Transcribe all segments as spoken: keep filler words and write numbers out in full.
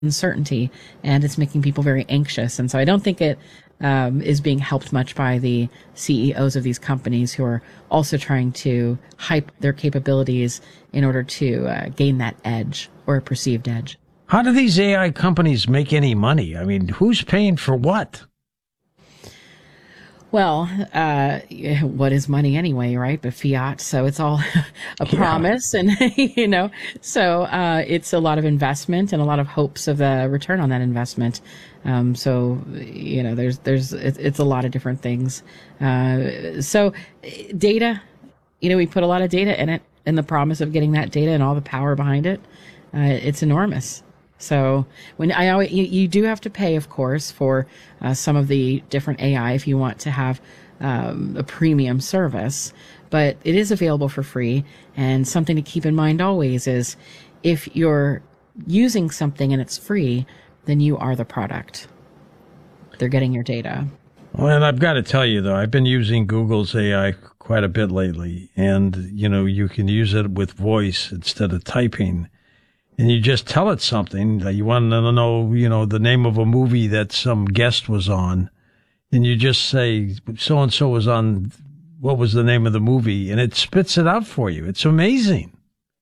uncertainty, and it's making people very anxious. And so I don't think it um, is being helped much by the C E Os of these companies who are also trying to hype their capabilities in order to uh, gain that edge or a perceived edge. How do these A I companies make any money? I mean, who's paying for what? Well, uh, what is money anyway, right? But fiat. So it's all a promise. Yeah. And, you know, so, uh, it's a lot of investment and a lot of hopes of a return on that investment. Um, so, you know, there's, there's, it's, it's a lot of different things. Uh, so data, you know, we put a lot of data in it, and the promise of getting that data and all the power behind it. Uh, it's enormous. So when I always, you, you do have to pay, of course, for uh, some of the different A I if you want to have um, a premium service, but it is available for free. And something to keep in mind always is if you're using something and it's free, then you are the product. They're getting your data. Well, and I've got to tell you, though, I've been using Google's A I quite a bit lately. And, you know, you can use it with voice instead of typing. And you just tell it something that you want to know, you know, the name of a movie that some guest was on. And you just say, so-and-so was on, what was the name of the movie? And it spits it out for you. It's amazing.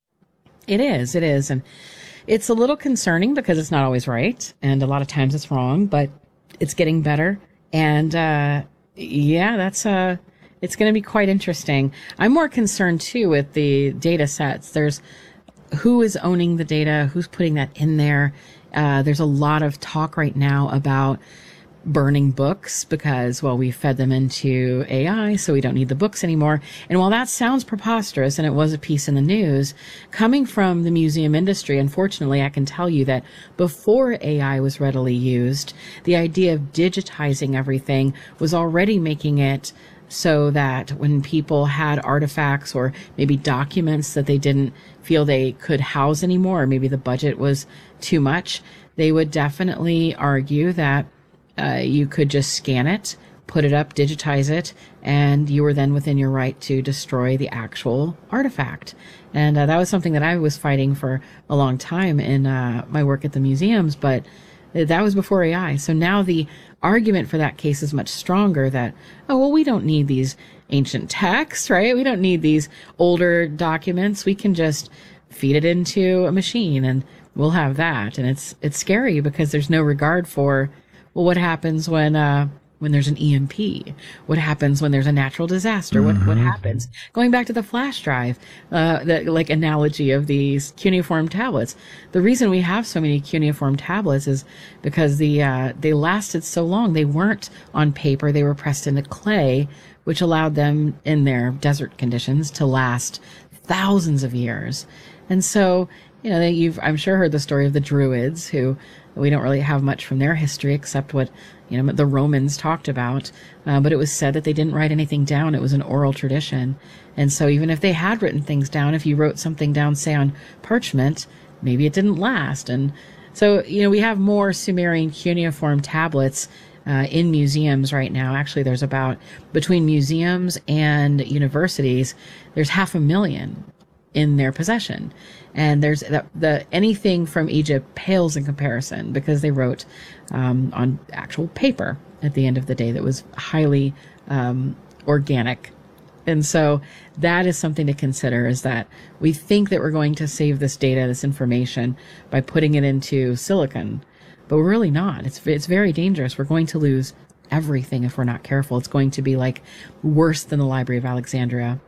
It is. It is. And it's a little concerning because it's not always right. And a lot of times it's wrong, but it's getting better. And, uh, yeah, that's, uh, it's going to be quite interesting. I'm more concerned too with the data sets. There's, who is owning the data? Who's putting that in there? Uh, there's a lot of talk right now about burning books because, well, we fed them into A I, so we don't need the books anymore. And while that sounds preposterous, and it was a piece in the news, coming from the museum industry, unfortunately, I can tell you that before A I was readily used, the idea of digitizing everything was already making it so that when people had artifacts or maybe documents that they didn't feel they could house anymore, or maybe the budget was too much, they would definitely argue that uh, you could just scan it, put it up, digitize it, and you were then within your right to destroy the actual artifact. And uh, that was something that I was fighting for a long time in uh, my work at the museums, but that was before A I. So now the argument for that case is much stronger that, oh, well, we don't need these ancient texts, right? We don't need these older documents. We can just feed it into a machine and we'll have that. And it's, it's scary because there's no regard for, well, what happens when, uh, when there's an E M P? What happens when there's a natural disaster? Mm-hmm. What, what happens? Going back to the flash drive, uh, the, like analogy of these cuneiform tablets. The reason we have so many cuneiform tablets is because the, uh, they lasted so long. They weren't on paper. They were pressed into clay, which allowed them in their desert conditions to last thousands of years. And so, you know, you've, I'm sure, heard the story of the Druids, who we don't really have much from their history except what, you know, the Romans talked about. Uh, but it was said that they didn't write anything down. It was an oral tradition. And so even if they had written things down, if you wrote something down, say on parchment, maybe it didn't last. And so, you know, we have more Sumerian cuneiform tablets uh, in museums right now. Actually, there's about, between museums and universities, there's half a million in their possession. And there's the, the anything from Egypt pales in comparison because they wrote um, on actual paper at the end of the day that was highly um, organic. And so that is something to consider, is that we think that we're going to save this data, this information, by putting it into silicon, but we're really not. It's it's very dangerous. We're going to lose everything if we're not careful. It's going to be like worse than the Library of Alexandria.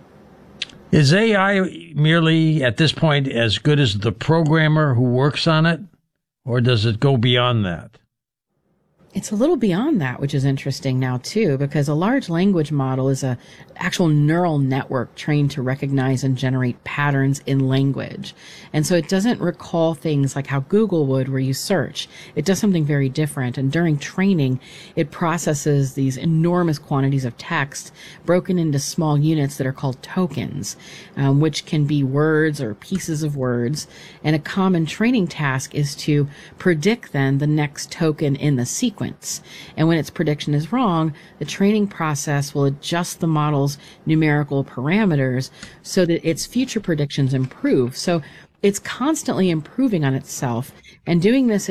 Is A I merely, at this point, as good as the programmer who works on it, or does it go beyond that? It's a little beyond that, which is interesting now, too, because a large language model is a actual neural network trained to recognize and generate patterns in language. And so it doesn't recall things like how Google would, where you search. It does something very different. And during training, it processes these enormous quantities of text broken into small units that are called tokens, um, which can be words or pieces of words. And a common training task is to predict then the next token in the sequence. And when its prediction is wrong, the training process will adjust the model's numerical parameters so that its future predictions improve. So it's constantly improving on itself. And doing this